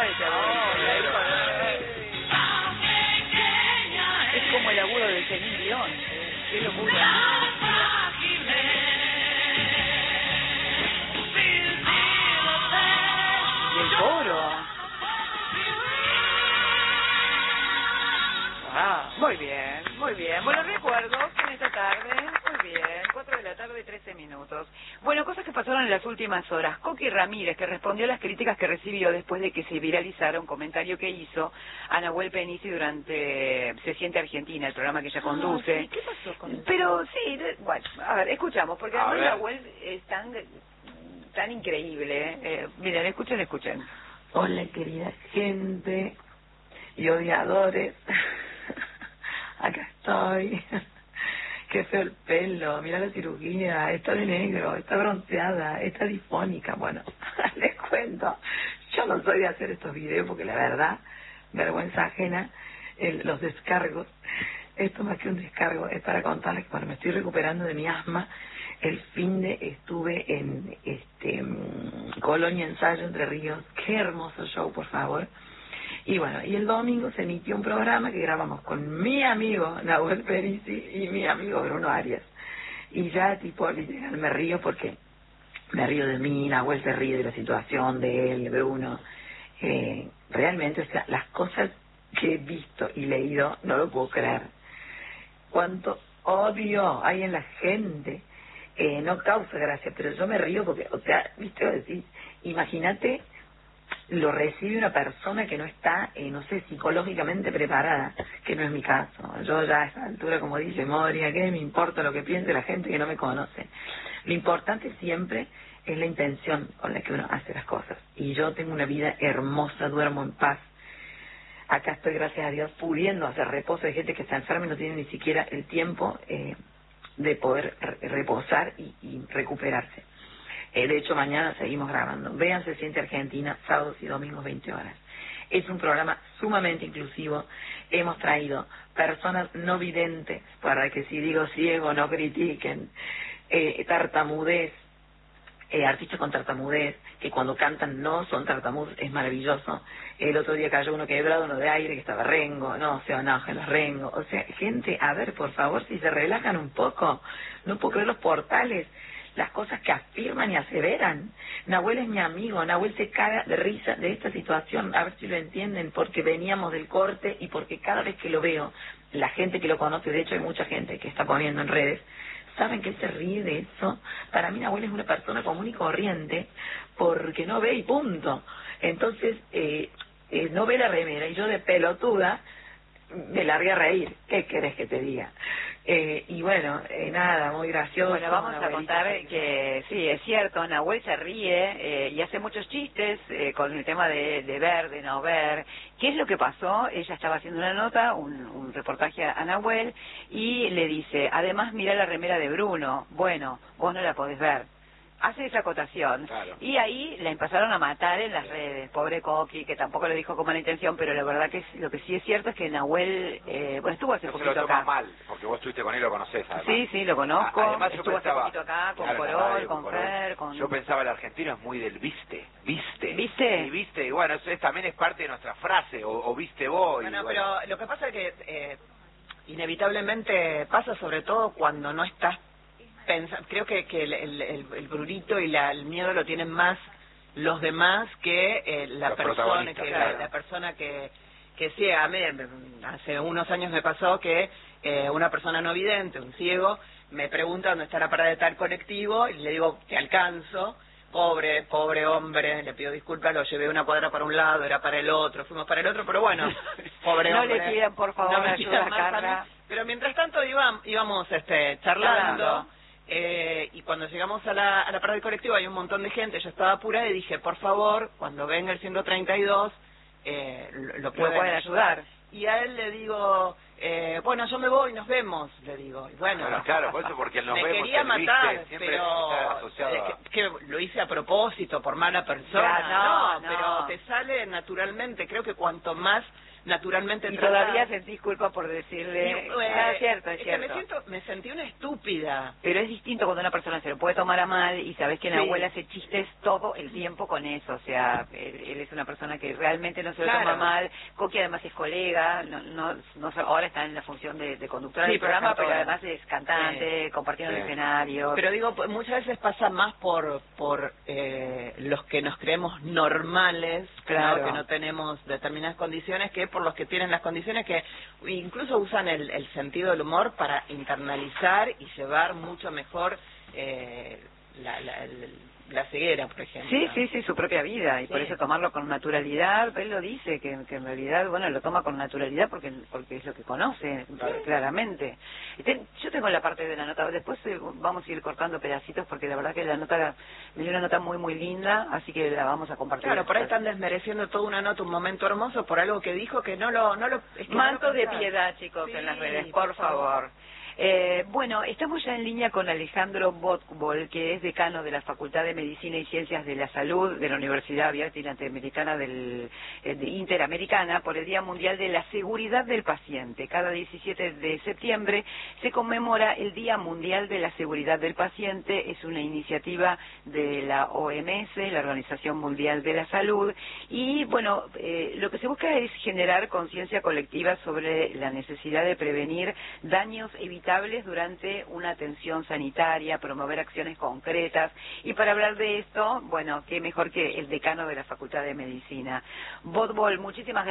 ese es como el agudo de Celine Dion. Qué locura. Y el coro. Muy bien, muy bien. Bueno, recuerdo que en esta tarde, muy bien, 4 de la tarde, 13 minutos. Bueno, cosas que pasaron en las últimas horas. Coqui Ramírez, que respondió a las críticas que recibió después de que se viralizara un comentario que hizo a Nahuel Penici durante Se Siente Argentina, el programa que ella conduce. Sí, ¿qué pasó con eso? Pero sí, bueno, a ver, escuchamos, porque además Nahuel es tan increíble. Miren, escuchen. Hola, querida gente y odiadores. Acá estoy. Qué feo el pelo, mira la cirugía, está de negro, está bronceada, está difónica. Bueno, les cuento, yo no soy de hacer estos videos porque la verdad, vergüenza ajena, los descargos, esto más que un descargo es para contarles que cuando me estoy recuperando de mi asma, el fin de estuve en Colonia Ensayo, Entre Ríos. Qué hermoso show, por favor. Y bueno, y el domingo se emitió un programa que grabamos con mi amigo Nahuel Penici y mi amigo Bruno Arias. Y ya tipo literal me río porque me río de mí, Nahuel se ríe de la situación de él, de Bruno. Realmente, o sea, las cosas que he visto y leído no lo puedo creer. Cuánto odio hay en la gente. No causa gracia, pero yo me río porque, o sea, viste, decís, imagínate, lo recibe una persona que no está, no sé, psicológicamente preparada, que no es mi caso. Yo ya a esa altura, como dice Moria, ¿qué me importa lo que piense la gente que no me conoce? Lo importante siempre es la intención con la que uno hace las cosas. Y yo tengo una vida hermosa, duermo en paz. Acá estoy, gracias a Dios, pudiendo hacer reposo. Hay gente que está enferma y no tiene ni siquiera el tiempo de poder reposar y recuperarse. De hecho, mañana seguimos grabando. Vean Se Siente Argentina, sábados y domingos, 20 horas. Es un programa sumamente inclusivo. Hemos traído personas no videntes, para que si digo ciego no critiquen, tartamudez, artistas con tartamudez, que cuando cantan no son tartamudos, es maravilloso. El otro día cayó uno quebrado, uno de aire, que estaba rengo, no se enojen los rengos. O sea, gente, a ver, por favor, si se relajan un poco. No puedo creer los portales, las cosas que afirman y aseveran. Nahuel es mi amigo, Nahuel se caga de risa de esta situación, a ver si lo entienden, porque veníamos del corte y porque cada vez que lo veo, la gente que lo conoce, de hecho hay mucha gente que está poniendo en redes, saben que él se ríe de eso. Para mí Nahuel es una persona común y corriente, porque no ve y punto. Entonces, no ve la remera, y yo de pelotuda me largué a reír. ¿Qué querés que te diga? Y bueno, nada, muy gracioso. Bueno, vamos a contar que sí, es cierto, Nahuel se ríe y hace muchos chistes con el tema de ver, de no ver. ¿Qué es lo que pasó? Ella estaba haciendo una nota, un reportaje a Nahuel, y le dice, además mira la remera de Bruno. Bueno, vos no la podés ver. Hace esa acotación. Claro. Y ahí la empezaron a matar en las redes. Pobre Coqui, que tampoco lo dijo con mala intención, pero la verdad que lo que sí es cierto es que Nahuel, bueno, estuvo hace poquito acá. No se lo toma mal, porque vos estuviste con él, lo conocés, además. Sí, sí, lo conozco. Además, estuvo hace poquito acá, con claro, Corol, con Fer, con... Yo pensaba, el argentino es muy del viste. ¿Viste? Y viste, y bueno, eso también es parte de nuestra frase, o viste vos. Bueno, y, pero lo que pasa es que inevitablemente pasa, sobre todo cuando no estás. Creo que el brurito y el miedo lo tienen más los demás que la persona que sí, a mí hace unos años me pasó que una persona no vidente, un ciego, me pregunta dónde está la parada de tal colectivo y le digo, te alcanzo. Pobre hombre, le pido disculpas, lo llevé una cuadra para un lado, era para el otro, fuimos para el otro, pero bueno, pobre hombre. No le pidan, por favor, no ayuda a Carla. Pero mientras tanto íbamos charlando. Y cuando llegamos a la parada del colectivo hay un montón de gente, yo estaba apurada y dije, por favor, cuando venga el 132, lo pueden ayudar. Y a él le digo, bueno, yo me voy, nos vemos, le digo. Y bueno, claro, por eso, porque nos me vemos, quería matar, pero que lo hice a propósito, por mala persona. Claro, no, pero te sale naturalmente. Creo que cuanto más naturalmente Y tratar. todavía sentís culpa por decirle... es cierto, es que cierto. me sentí una estúpida. Pero es distinto cuando una persona se lo puede tomar a mal y sabes que Sí. Nahuel hace chistes todo el tiempo con eso. O sea, él es una persona que realmente no se lo Claro. toma mal. Coqui además es colega, ahora está en la función de conductora Sí, del programa, pero presentadora. además es cantante, compartiendo el escenario. Pero digo, muchas veces pasa más por los que nos creemos normales, Claro. ¿no? Que no tenemos determinadas condiciones, que por los que tienen las condiciones, que incluso usan el sentido del humor para internalizar y llevar mucho mejor la ceguera, por ejemplo. Sí, su propia vida, y por eso tomarlo con naturalidad. Él lo dice, que en realidad, bueno, lo toma con naturalidad porque es lo que conoce, claramente. Yo tengo la parte de la nota, después vamos a ir cortando pedacitos porque la verdad que la nota, me dio una nota muy, muy linda, así que la vamos a compartir. Claro, por ahí están desmereciendo toda una nota, un momento hermoso, por algo que dijo que no lo es que Manto no lo de pensás. piedad, chicos, Sí, en las redes, por favor. Bueno, estamos ya en línea con Alejandro Botbol, que es decano de la Facultad de Medicina y Ciencias de la Salud de la Universidad Abierta Interamericana Interamericana por el Día Mundial de la Seguridad del Paciente. Cada 17 de septiembre se conmemora el Día Mundial de la Seguridad del Paciente. Es una iniciativa de la OMS, la Organización Mundial de la Salud, y bueno, lo que se busca es generar conciencia colectiva sobre la necesidad de prevenir daños evitables durante una atención sanitaria, promover acciones concretas. Y para hablar de esto, bueno, qué mejor que el decano de la Facultad de Medicina. Botbol, muchísimas gracias.